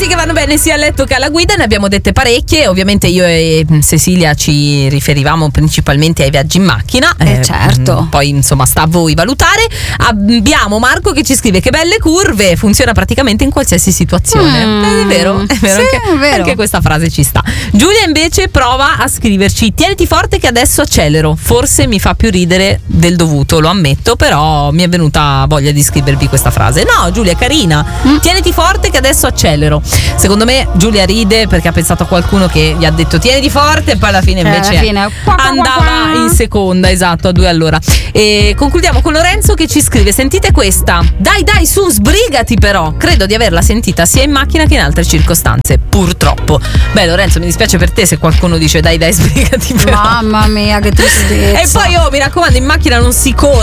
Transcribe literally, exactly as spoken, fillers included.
Frasi che vanno bene sia a letto che alla guida, ne abbiamo dette parecchie. Ovviamente io e Cecilia ci riferivamo principalmente ai viaggi in macchina. Eh, eh certo. Poi insomma sta a voi valutare. Abbiamo Marco che ci scrive: che belle curve, funziona praticamente in qualsiasi situazione. Mm. È vero, è vero, sì, anche, è vero. anche questa frase ci sta. Giulia invece prova a scriverci: tieniti forte che adesso accelero. Forse mi fa più ridere del dovuto, lo ammetto, però mi è venuta voglia di scrivervi questa frase. No, Giulia è carina. Mm. Tieniti forte che adesso accelero. Secondo me Giulia ride perché ha pensato a qualcuno che gli ha detto tieniti forte e poi alla fine invece alla fine, qua, qua, andava qua, qua. in seconda, esatto, a due all'ora. E concludiamo con Lorenzo che ci scrive: sentite questa, dai dai su, sbrigati però. Credo di averla sentita sia in macchina che in altre circostanze, purtroppo. Beh Lorenzo, mi dispiace per te se qualcuno dice dai dai sbrigati però. Mamma mia che tristezza. E poi oh, mi raccomando, in macchina non si corre.